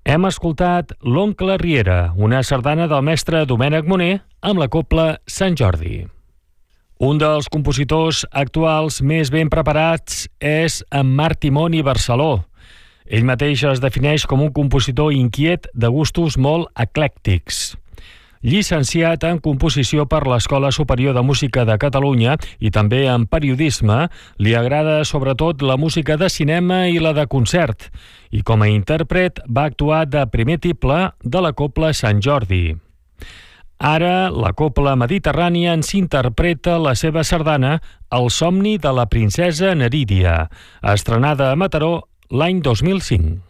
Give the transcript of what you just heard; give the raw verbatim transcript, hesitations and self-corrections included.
Hem escoltat L'Oncle Riera, una sardana del mestre Domènec Moner amb la cobla Sant Jordi. Un dels compositors actuals més ben preparats és en Marc Timoni Barceló. Ell mateix es defineix com un compositor inquiet de gustos molt eclèctics. Llicenciat en composició per l'Escola Superior de Música de Catalunya i també en periodisme, li agrada sobretot la música de cinema i la de concert, i com a intèrpret va actuar de primer tiple de la cobla Sant Jordi. Ara, la cobla mediterrània ens interpreta la seva sardana El somni de la princesa Nerídia, estrenada a Mataró l'any dos mil cinc.